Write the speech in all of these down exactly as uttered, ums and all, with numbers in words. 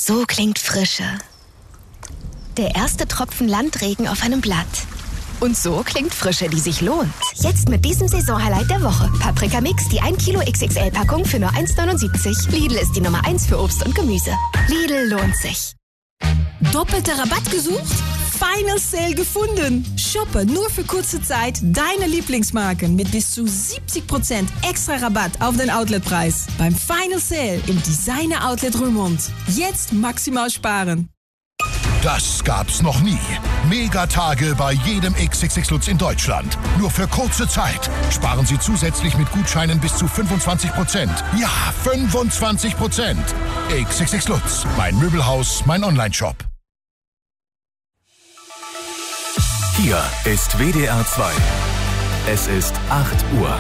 So klingt Frische. Der erste Tropfen Landregen auf einem Blatt. Und so klingt Frische, die sich lohnt. Jetzt mit diesem Saisonhighlight der Woche. Paprika Mix, die ein Kilo X X L-Packung für nur eins neunundsiebzig. Lidl ist die Nummer eins für Obst und Gemüse. Lidl lohnt sich. Doppelter Rabatt gesucht? Final Sale gefunden. Shoppe nur für kurze Zeit deine Lieblingsmarken mit bis zu siebzig Prozent extra Rabatt auf den Outletpreis. Beim Final Sale im Designer Outlet Roermond. Jetzt maximal sparen. Das gab's noch nie. Megatage bei jedem X X X Lutz in Deutschland. Nur für kurze Zeit. Sparen Sie zusätzlich mit Gutscheinen bis zu fünfundzwanzig Prozent. Ja, fünfundzwanzig Prozent. X X X Lutz. Mein Möbelhaus, mein Onlineshop. Hier ist W D R zwei. Es ist acht Uhr.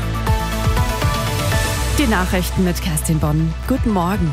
Die Nachrichten mit Kerstin Bonn. Guten Morgen.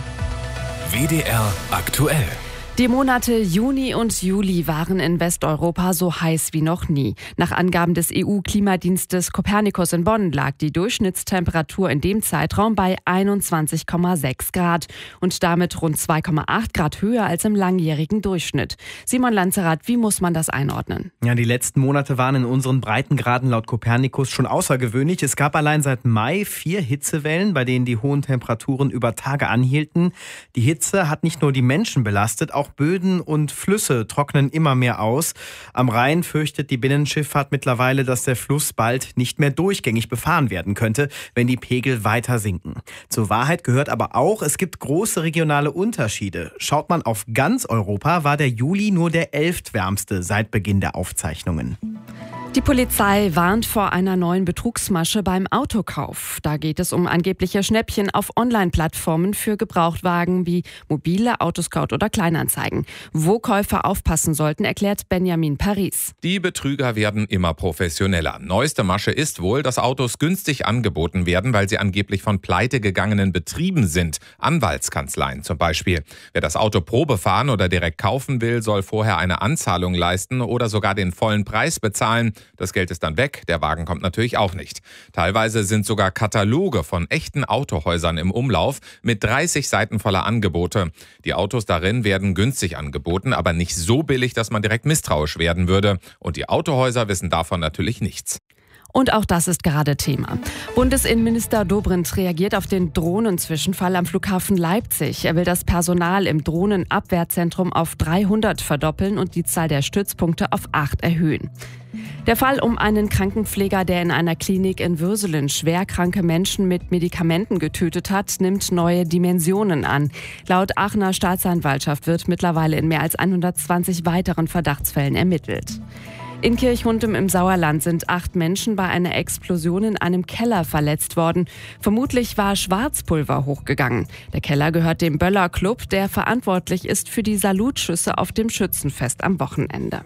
W D R aktuell. Die Monate Juni und Juli waren in Westeuropa so heiß wie noch nie. Nach Angaben des E U-Klimadienstes Copernicus in Bonn lag die Durchschnittstemperatur in dem Zeitraum bei einundzwanzig Komma sechs Grad und damit rund zwei Komma acht Grad höher als im langjährigen Durchschnitt. Simon Lanzerath, wie muss man das einordnen? Ja, die letzten Monate waren in unseren Breitengraden laut Copernicus schon außergewöhnlich. Es gab allein seit Mai vier Hitzewellen, bei denen die hohen Temperaturen über Tage anhielten. Die Hitze hat nicht nur die Menschen belastet, auch Böden und Flüsse trocknen immer mehr aus. Am Rhein fürchtet die Binnenschifffahrt mittlerweile, dass der Fluss bald nicht mehr durchgängig befahren werden könnte, wenn die Pegel weiter sinken. Zur Wahrheit gehört aber auch, es gibt große regionale Unterschiede. Schaut man auf ganz Europa, war der Juli nur der elftwärmste seit Beginn der Aufzeichnungen. Die Polizei warnt vor einer neuen Betrugsmasche beim Autokauf. Da geht es um angebliche Schnäppchen auf Online-Plattformen für Gebrauchtwagen wie Mobile, Autoscout oder Kleinanzeigen. Wo Käufer aufpassen sollten, erklärt Benjamin Paris. Die Betrüger werden immer professioneller. Neueste Masche ist wohl, dass Autos günstig angeboten werden, weil sie angeblich von pleitegegangenen Betrieben sind. Anwaltskanzleien zum Beispiel. Wer das Auto Probe fahren oder direkt kaufen will, soll vorher eine Anzahlung leisten oder sogar den vollen Preis bezahlen. Das Geld ist dann weg, der Wagen kommt natürlich auch nicht. Teilweise sind sogar Kataloge von echten Autohäusern im Umlauf mit dreißig Seiten voller Angebote. Die Autos darin werden günstig angeboten, aber nicht so billig, dass man direkt misstrauisch werden würde. Und die Autohäuser wissen davon natürlich nichts. Und auch das ist gerade Thema. Bundesinnenminister Dobrindt reagiert auf den Drohnenzwischenfall am Flughafen Leipzig. Er will das Personal im Drohnenabwehrzentrum auf dreihundert verdoppeln und die Zahl der Stützpunkte auf acht erhöhen. Der Fall um einen Krankenpfleger, der in einer Klinik in Würselen schwerkranke Menschen mit Medikamenten getötet hat, nimmt neue Dimensionen an. Laut Aachener Staatsanwaltschaft wird mittlerweile in mehr als hundertzwanzig weiteren Verdachtsfällen ermittelt. In Kirchhundem im Sauerland sind acht Menschen bei einer Explosion in einem Keller verletzt worden. Vermutlich war Schwarzpulver hochgegangen. Der Keller gehört dem Böller Club, der verantwortlich ist für die Salutschüsse auf dem Schützenfest am Wochenende.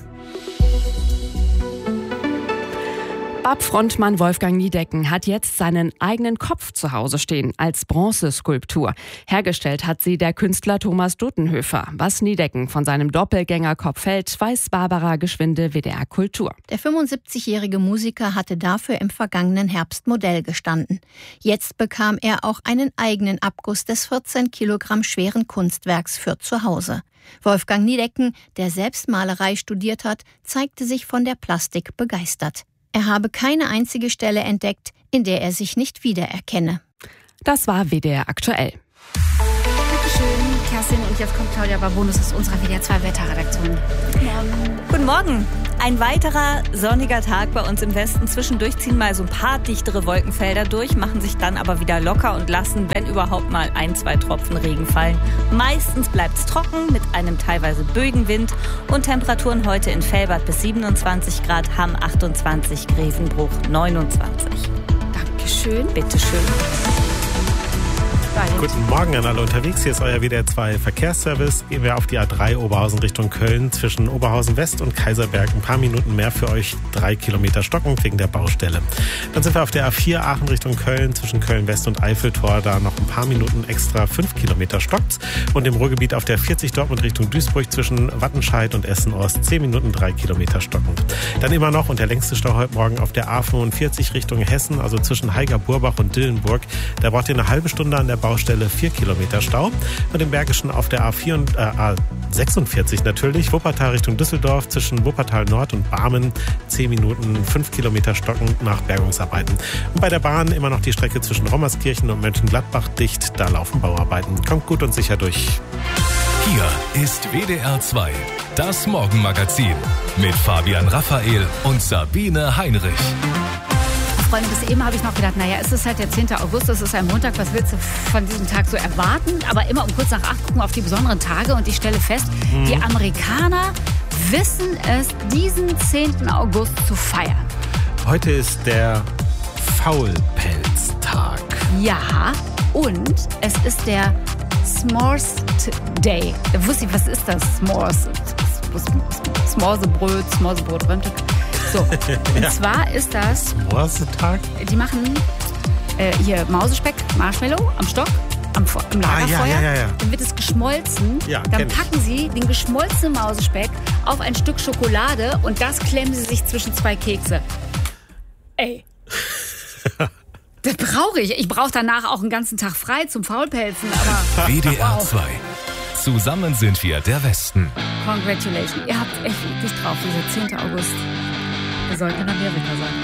B A P-Frontmann Wolfgang Niedecken hat jetzt seinen eigenen Kopf zu Hause stehen, als Bronzeskulptur. Hergestellt hat sie der Künstler Thomas Duttenhöfer. Was Niedecken von seinem Doppelgängerkopf hält, weiß Barbara Geschwinde, W D R Kultur. Der fünfundsiebzigjährige Musiker hatte dafür im vergangenen Herbst Modell gestanden. Jetzt bekam er auch einen eigenen Abguss des vierzehn Kilogramm schweren Kunstwerks für zu Hause. Wolfgang Niedecken, der selbst Malerei studiert hat, zeigte sich von der Plastik begeistert. Er habe keine einzige Stelle entdeckt, in der er sich nicht wiedererkenne. Das war W D R aktuell. Dankeschön, Kerstin. Und jetzt kommt Claudia Babonus aus unserer W D R zwei Wetterredaktion. Guten Morgen. Guten Morgen. Ein weiterer sonniger Tag bei uns im Westen. Zwischendurch ziehen mal so ein paar dichtere Wolkenfelder durch, machen sich dann aber wieder locker und lassen, wenn überhaupt mal ein, zwei Tropfen Regen fallen. Meistens bleibt es trocken mit einem teilweise böigen Wind und Temperaturen heute in Velbert bis siebenundzwanzig Grad, Hamm achtundzwanzig, Grevenbruch neunundzwanzig. Dankeschön. Bitteschön. Guten Morgen an alle unterwegs. Hier ist euer W D R zwei Verkehrsservice. Gehen wir auf die A drei Oberhausen Richtung Köln. Zwischen Oberhausen West und Kaiserberg ein paar Minuten mehr für euch. Drei Kilometer stocken wegen der Baustelle. Dann sind wir auf der A vier Aachen Richtung Köln. Zwischen Köln West und Eiffeltor. Da noch ein paar Minuten extra. Fünf Kilometer stockt's. Und im Ruhrgebiet auf der vierzig Dortmund Richtung Duisburg zwischen Wattenscheid und Essen-Ost. Zehn Minuten, drei Kilometer stockend. Dann immer noch und der längste Stau heute Morgen auf der A fünfundvierzig Richtung Hessen. Also zwischen Haiger-Burbach und Dillenburg. Da braucht ihr eine halbe Stunde an der Baustelle vier Kilometer Stau. Und im Bergischen auf der A vier und, äh, A sechsundvierzig natürlich. Wuppertal Richtung Düsseldorf zwischen Wuppertal Nord und Barmen. zehn Minuten, fünf Kilometer stocken nach Bergungsarbeiten. Und bei der Bahn immer noch die Strecke zwischen Rommerskirchen und Mönchengladbach dicht. Da laufen Bauarbeiten. Kommt gut und sicher durch. Hier ist W D R zwei, das Morgenmagazin mit Fabian Raphael und Sabine Heinrich. Freunde, bis eben habe ich noch gedacht, naja, es ist halt der zehnte August, es ist ein Montag, was willst du von diesem Tag so erwarten? Aber immer um kurz nach acht gucken wir auf die besonderen Tage und ich stelle fest, mhm. die Amerikaner wissen es, diesen zehnten August zu feiern. Heute ist der Faulpelztag. Ja, und es ist der S'mores Day. Da wusste ich, was ist das? S'mores. S'morsebröt, S'morsebrot, Röntgen. So, und ja. zwar ist das... S'morsetag? Die machen äh, hier Mausespeck, Marshmallow am Stock, am, am Lagerfeuer. Ah, ja, ja, ja. Dann wird es geschmolzen. Ja, dann packen sie den geschmolzenen Mausespeck auf ein Stück Schokolade und das klemmen sie sich zwischen zwei Kekse. Ey. Das brauche ich. Ich brauche danach auch einen ganzen Tag frei zum Faulpelzen. Aber W D R zwei. Zusammen sind wir der Westen. Congratulations. Ihr habt echt wirklich drauf, dieser zehnte August. Wir sollten in Amerika sein.